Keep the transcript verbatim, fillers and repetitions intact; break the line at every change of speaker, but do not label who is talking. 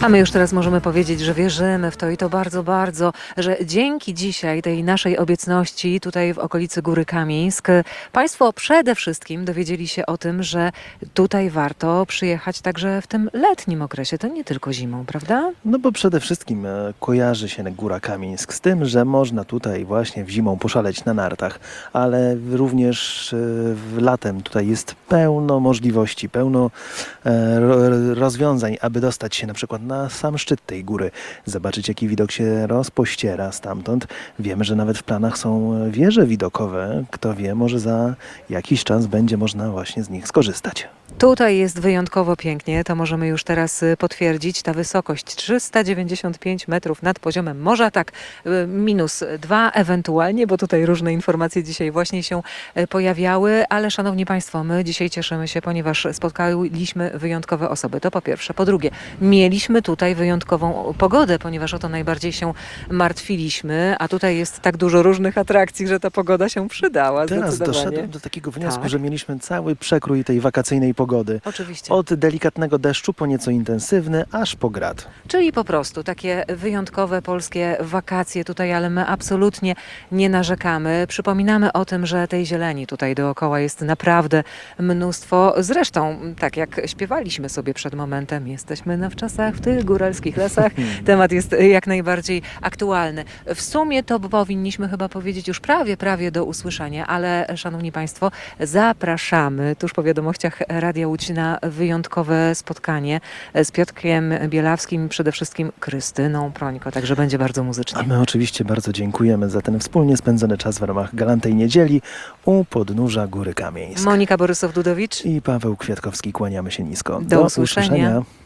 A my już teraz możemy powiedzieć, że wierzymy w to i to bardzo, bardzo, że dzięki dzisiaj tej naszej obecności tutaj w okolicy Góry Kamieńsk Państwo przede wszystkim dowiedzieli się o tym, że tutaj warto przyjechać także w tym letnim okresie, to nie tylko zimą, prawda?
No bo przede wszystkim e, kojarzy się Góra Kamieńsk z tym, że można tutaj właśnie w zimą poszaleć na nartach, ale również e, w latem tutaj jest pełno możliwości, pełno e, ro, rozwiązań, aby dostać się na przykład na sam szczyt tej góry, zobaczyć jaki widok się rozpościera stamtąd. Wiemy, że nawet w planach są wieże widokowe. Kto wie, może za jakiś czas będzie można właśnie z nich skorzystać.
Tutaj jest wyjątkowo pięknie, to możemy już teraz y, potwierdzić. Ta wysokość trzysta dziewięćdziesiąt pięć metrów nad poziomem morza, tak y, minus dwa ewentualnie, bo tutaj różne informacje dzisiaj właśnie się y, pojawiały, ale szanowni Państwo, my dzisiaj cieszymy się, ponieważ spotkaliśmy wyjątkowe osoby. To po pierwsze. Po drugie, mieliśmy tutaj wyjątkową pogodę, ponieważ o to najbardziej się martwiliśmy, a tutaj jest tak dużo różnych atrakcji, że ta pogoda się przydała.
Teraz
zdecydowanie.
doszedłem do takiego wniosku,
Tak.
że mieliśmy cały przekrój tej wakacyjnej pogody.
Oczywiście.
Od delikatnego deszczu po nieco intensywny, aż po grad.
Czyli po prostu takie wyjątkowe polskie wakacje tutaj, ale my absolutnie nie narzekamy. Przypominamy o tym, że tej zieleni tutaj dookoła jest naprawdę mnóstwo. Zresztą, tak jak śpiewaliśmy sobie przed momentem, jesteśmy na wczasach w tych góralskich lasach. Temat jest jak najbardziej aktualny. W sumie to powinniśmy chyba powiedzieć już prawie, prawie do usłyszenia, ale szanowni Państwo, zapraszamy tuż po wiadomościach Radia Łódź na wyjątkowe spotkanie z Piotrkiem Bielawskim, przede wszystkim Krystyną Prońko, także będzie bardzo muzycznie.
A my oczywiście bardzo dziękujemy za ten wspólnie spędzony czas w ramach Galantej Niedzieli u podnóża Góry Kamieńsk.
Monika Borysow-Dudowicz.
I Paweł Kwiatkowski, kłaniamy się nisko.
Do usłyszenia.